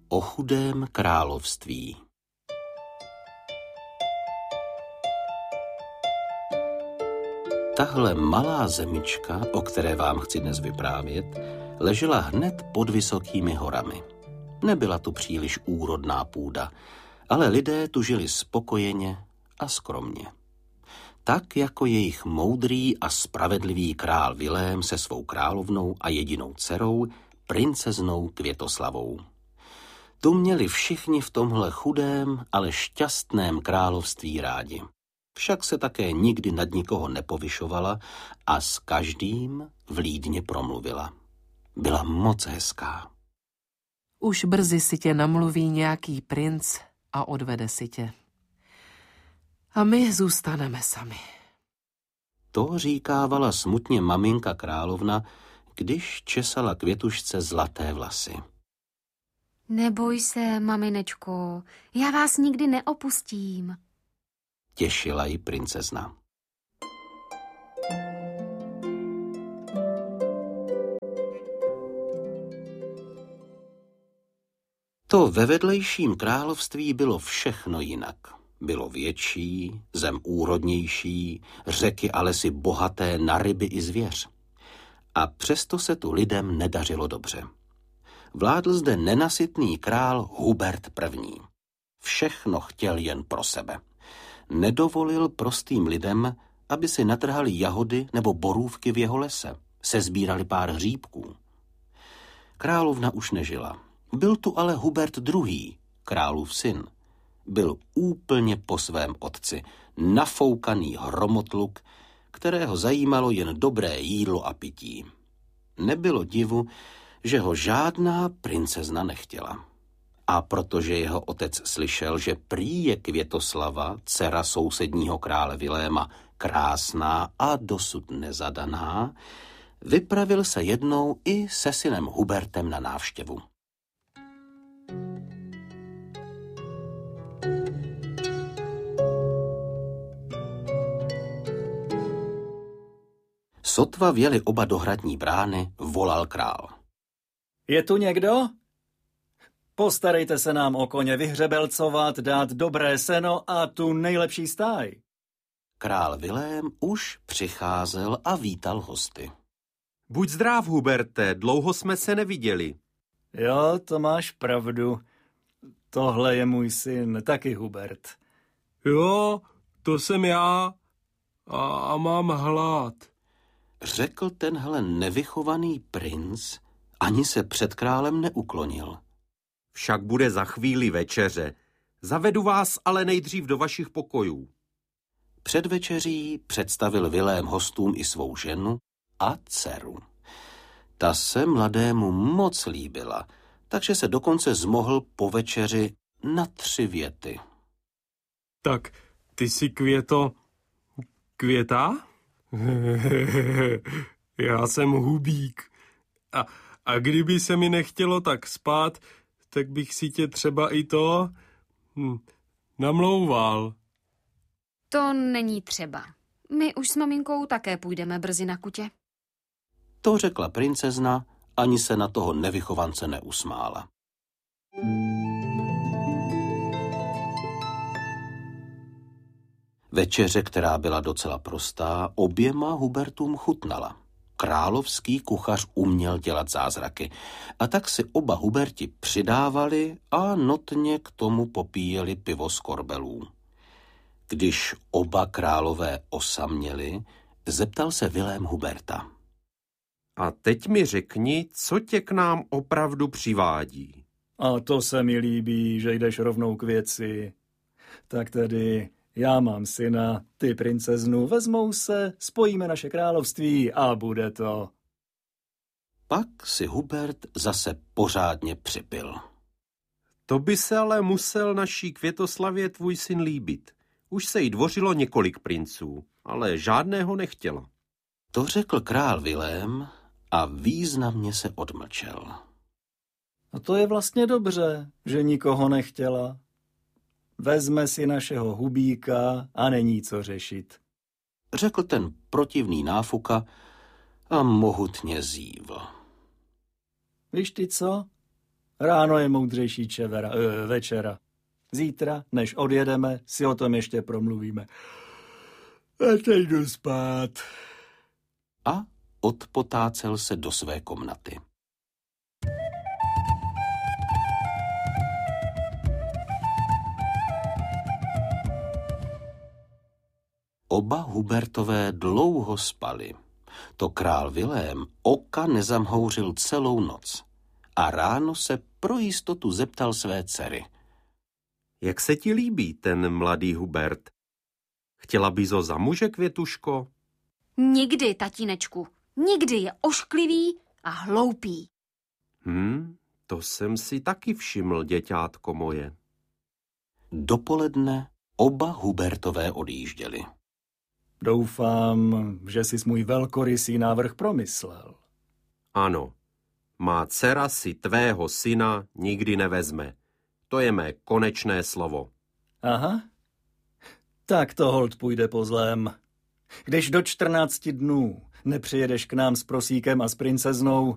O chudém království. Tahle malá zemička, o které vám chci dnes vyprávět, ležela hned pod vysokými horami. Nebyla tu příliš úrodná půda, ale lidé tu žili spokojeně a skromně. Tak jako jejich moudrý a spravedlivý král Vilém se svou královnou a jedinou dcerou, princeznou Květoslavou. Tu měli všichni v tomhle chudém, ale šťastném království rádi. Však se také nikdy nad nikoho nepovyšovala a s každým vlídně promluvila. Byla moc hezká. Už brzy si tě namluví nějaký princ a odvede si tě. A my zůstaneme sami. To říkávala smutně maminka královna, když česala Květušce zlaté vlasy. Neboj se, maminečko, já vás nikdy neopustím. Těšila ji princezna. To ve vedlejším království bylo všechno jinak. Bylo větší, zem úrodnější, řeky a lesy bohaté na ryby i zvěř. A přesto se tu lidem nedařilo dobře. Vládl zde nenasytný král Hubert I. Všechno chtěl jen pro sebe. Nedovolil prostým lidem, aby si natrhali jahody nebo borůvky v jeho lese. Sezbírali pár hříbků. Královna už nežila. Byl tu ale Hubert II., králův syn. Byl úplně po svém otci, nafoukaný hromotluk, kterého zajímalo jen dobré jídlo a pití. Nebylo divu, že ho žádná princezna nechtěla. A protože jeho otec slyšel, že prý je Květoslava, dcera sousedního krále Viléma, krásná a dosud nezadaná, vypravil se jednou i se synem Hubertem na návštěvu. Sotva vjeli oba do hradní brány, volal král. Je tu někdo? Postarejte se nám o koně vyhřebelcovat, dát dobré seno a tu nejlepší stáj. Král Vilém už přicházel a vítal hosty. Buď zdrav, Huberte, dlouho jsme se neviděli. Jo, to máš pravdu. Tohle je můj syn, taky Hubert. Jo, to jsem já a mám hlad. Řekl tenhle nevychovaný princ, ani se před králem neuklonil. Však bude za chvíli večeře. Zavedu vás ale nejdřív do vašich pokojů. Před večeří představil Vilém hostům i svou ženu a dceru. Ta se mladému moc líbila, takže se dokonce zmohl po večeři na 3 věty. Tak, ty jsi Květa? Já jsem Hubík. A kdyby se mi nechtělo tak spát, tak bych si tě třeba i to namlouval. To není třeba. My už s maminkou také půjdeme brzy na kutě. To řekla princezna, ani se na toho nevychovance neusmála. Večeře, která byla docela prostá, oběma Hubertům chutnala. Královský kuchař uměl dělat zázraky a tak si oba Huberti přidávali a notně k tomu popíjeli pivo z korbelů. Když oba králové osaměli, zeptal se Vilém Huberta. A teď mi řekni, co tě k nám opravdu přivádí. A to se mi líbí, že jdeš rovnou k věci. Tak tedy já mám syna, ty princeznu, vezmou se, spojíme naše království a bude to. Pak si Hubert zase pořádně připil. To by se ale musel naší Květoslavě tvůj syn líbit. Už se jí dvořilo několik princů, ale žádného nechtěla. To řekl král Vilém a významně se odmlčel. A to je vlastně dobře, že nikoho nechtěla. Vezme si našeho Hubíka a není co řešit. Řekl ten protivný náfuka a mohutně zívl. Víš ty co? Ráno je moudřejší večera. Zítra, než odjedeme, si o tom ještě promluvíme. A teď jdu spát. A odpotácel se do své komnaty. Oba Hubertové dlouho spali. To král Vilém oka nezamhouřil celou noc a ráno se pro jistotu zeptal své dcery. Jak se ti líbí ten mladý Hubert? Chtěla bys ho za muže, Květuško? Nikdy, tatínečku. Nikdy, je ošklivý a hloupý. To jsem si taky všiml, děťátko moje. Dopoledne oba Hubertové odjížděli. Doufám, že jsi můj velkorysý návrh promyslel. Ano, má dcera si tvého syna nikdy nevezme. To je mé konečné slovo. Aha, tak to holt půjde po zlém. Když do 14 dnů nepřijedeš k nám s prosíkem a s princeznou,